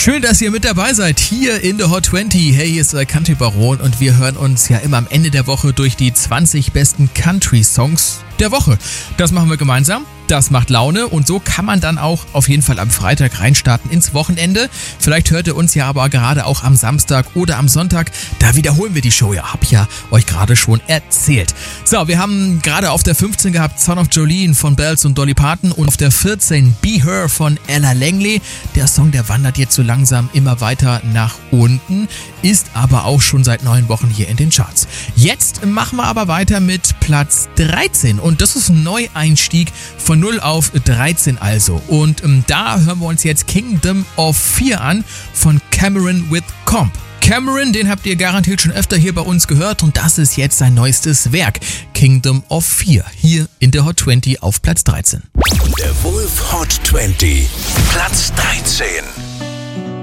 Schön, dass ihr mit dabei seid, hier in der Hot 20. Hey, hier ist der Country Baron und wir hören uns ja immer am Ende der Woche durch die 20 besten Country-Songs der Woche. Das machen wir gemeinsam. Das macht Laune und so kann man dann auch auf jeden Fall am Freitag reinstarten ins Wochenende. Vielleicht hört ihr uns ja aber gerade auch am Samstag oder am Sonntag. Da wiederholen wir die Show. Ja, hab ich ja euch gerade schon erzählt. So, wir haben gerade auf der 15 gehabt Son of Jolene von Bells und Dolly Parton und auf der 14 Be Her von Ella Langley. Der Song, der wandert jetzt so langsam immer weiter nach unten, ist aber auch schon seit 9 Wochen hier in den Charts. Jetzt machen wir aber weiter mit Platz 13 und das ist ein Neueinstieg von 0 auf 13 also. Und da hören wir uns jetzt Kingdom of Fear an von Cameron with Comp. Cameron, den habt ihr garantiert schon öfter hier bei uns gehört und das ist jetzt sein neuestes Werk, Kingdom of Fear, hier in der Hot 20 auf Platz 13. Der Wolf Hot 20, Platz 13.